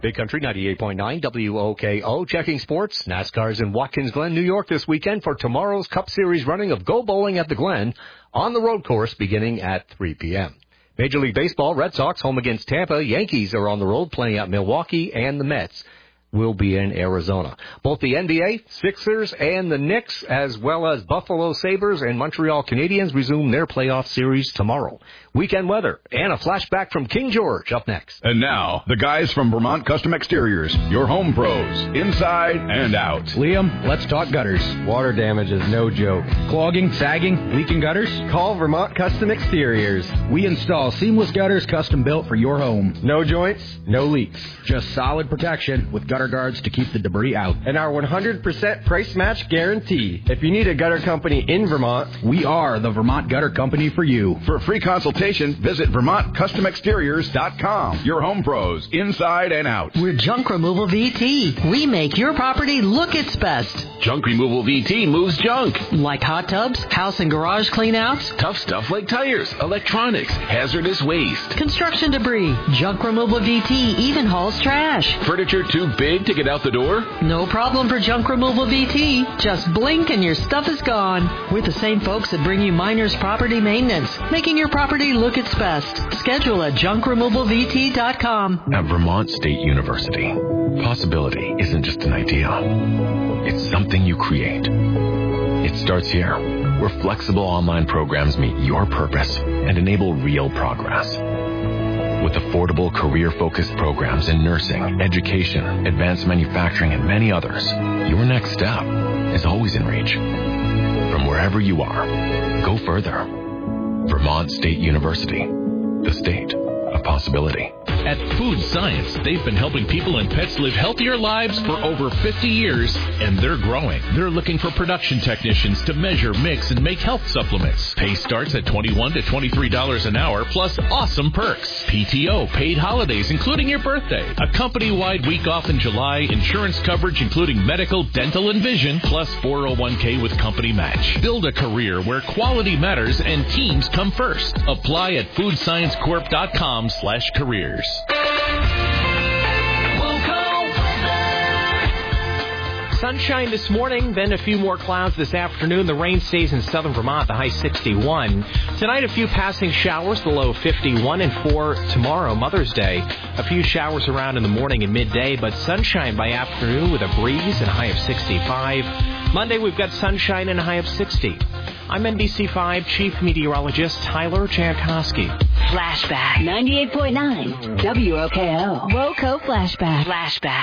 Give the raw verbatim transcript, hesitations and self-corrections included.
Big Country ninety-eight point nine W O K O. Checking sports. NASCAR's in Watkins Glen, New York this weekend for tomorrow's Cup Series running of Go Bowling at the Glen on the road course beginning at three p.m. Major League Baseball, Red Sox home against Tampa. Yankees are on the road playing at Milwaukee, and the Mets will be in Arizona. Both the N B A, Sixers, and the Knicks, as well as Buffalo Sabres and Montreal Canadiens, resume their playoff series tomorrow. Weekend weather and a flashback from King George up next. And now, the guys from Vermont Custom Exteriors, your home pros, inside and out. Liam, let's talk gutters. Water damage is no joke. Clogging, sagging, leaking gutters? Call Vermont Custom Exteriors. We install seamless gutters custom built for your home. No joints, no leaks. Just solid protection with gutter guards to keep the debris out. And our one hundred percent price match guarantee. If you need a gutter company in Vermont, we are the Vermont Gutter Company for you. For a free consultation, visit Vermont Custom Exteriors dot com. Your home pros, inside and out. We're Junk Removal V T. We make your property look its best. Junk Removal V T moves junk. Like hot tubs, house and garage cleanouts, tough stuff like tires, electronics, hazardous waste, construction debris. Junk Removal V T even hauls trash. Furniture too big to get out the door? No problem for Junk Removal V T. Just blink and your stuff is gone. We're the same folks that bring you Miners Property Maintenance, making your property look its best. Schedule at junk removal v t dot com. At Vermont State University, possibility isn't just an idea. It's something you create. It starts here, where flexible online programs meet your purpose and enable real progress. With affordable career-focused programs in nursing, education, advanced manufacturing, and many others, your next step is always in reach. From wherever you are, go further. Vermont State University, the state of possibility. At Food Science, they've been helping people and pets live healthier lives for over fifty years, and they're growing. They're looking for production technicians to measure, mix, and make health supplements. Pay starts at twenty-one to twenty-three dollars an hour, plus awesome perks. P T O, paid holidays, including your birthday. A company-wide week off in July, insurance coverage, including medical, dental, and vision, plus four oh one k with company match. Build a career where quality matters and teams come first. Apply at food science corp dot com slash careers. Sunshine this morning, then a few more clouds this afternoon. The rain stays in southern Vermont, the high sixty-one. Tonight, a few passing showers, the low fifty-one. And for tomorrow, Mother's Day, a few showers around in the morning and midday, but sunshine by afternoon with a breeze and a high of sixty-five. Monday, we've got sunshine and a high of sixty. I'm N B C five Chief Meteorologist Tyler Jankowski. Flashback ninety-eight point nine W O K O. WOCO Flashback. Flashback.